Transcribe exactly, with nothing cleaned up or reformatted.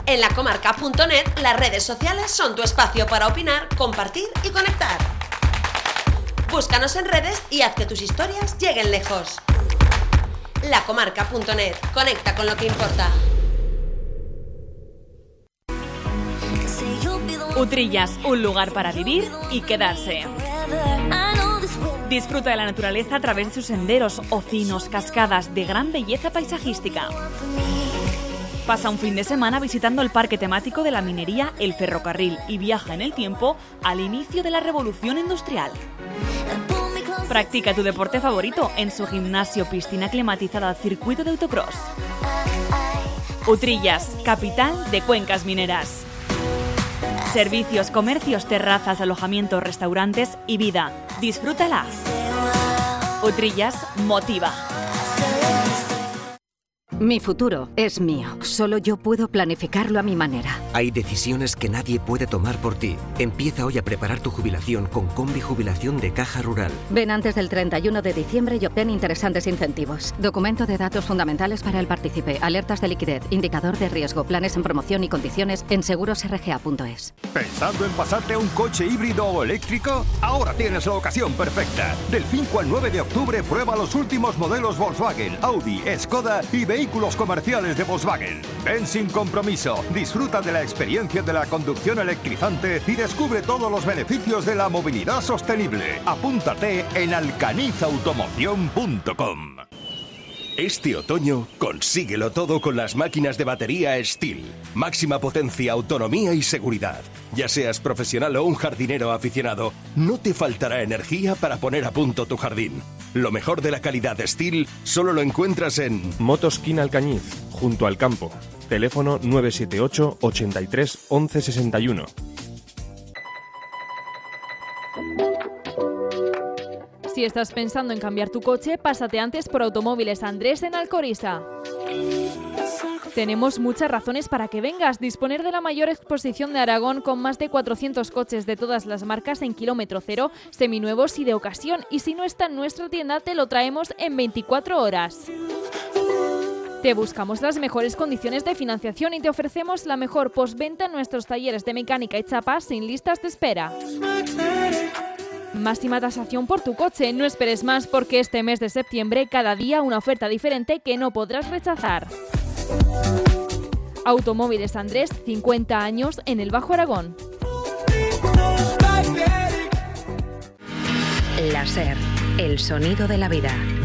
En lacomarca punto net, las redes sociales son tu espacio para opinar, compartir y conectar. Búscanos en redes y haz que tus historias lleguen lejos. lacomarca punto net. Conecta con lo que importa. Utrillas, un lugar para vivir y quedarse. Disfruta de la naturaleza a través de sus senderos, ocinos, cascadas de gran belleza paisajística. Pasa un fin de semana visitando el parque temático de la minería El Ferrocarril y viaja en el tiempo al inicio de la revolución industrial. Practica tu deporte favorito en su gimnasio, piscina climatizada, circuito de autocross. Utrillas, capital de cuencas mineras. Servicios, comercios, terrazas, alojamientos, restaurantes y vida. Disfrútala. Utrillas motiva. Mi futuro es mío. Solo yo puedo planificarlo a mi manera. Hay decisiones que nadie puede tomar por ti. Empieza hoy a preparar tu jubilación con Combi Jubilación de Caja Rural. Ven antes del treinta y uno de diciembre y obtén interesantes incentivos. Documento de datos fundamentales para el partícipe, alertas de liquidez, indicador de riesgo, planes en promoción y condiciones en seguros r g a punto es. ¿Pensando en pasarte a un coche híbrido o eléctrico? Ahora tienes la ocasión perfecta. Del cinco al nueve de octubre prueba los últimos modelos Volkswagen, Audi, Skoda y vehículos comerciales de Volkswagen. Ven sin compromiso, disfruta de la experiencia de la conducción electrizante y descubre todos los beneficios de la movilidad sostenible. Apúntate en alcaniz automoción punto com. Este otoño, consíguelo todo con las máquinas de batería Stihl. Máxima potencia, autonomía y seguridad. Ya seas profesional o un jardinero aficionado, no te faltará energía para poner a punto tu jardín. Lo mejor de la calidad de Stihl solo lo encuentras en Motoskin Alcañiz, junto al campo. Teléfono nueve siete ocho, ochenta y tres, once sesenta y uno. Si estás pensando en cambiar tu coche, pásate antes por Automóviles Andrés en Alcoriza. Tenemos muchas razones para que vengas. Disponer de la mayor exposición de Aragón con más de cuatrocientos coches de todas las marcas en kilómetro cero, seminuevos y de ocasión. Y si no está en nuestra tienda, te lo traemos en veinticuatro horas. Te buscamos las mejores condiciones de financiación y te ofrecemos la mejor postventa en nuestros talleres de mecánica y chapas sin listas de espera. Máxima tasación por tu coche. No esperes más porque este mes de septiembre cada día una oferta diferente que no podrás rechazar. Automóviles Andrés, cincuenta años en el Bajo Aragón. La SER, el sonido de la vida.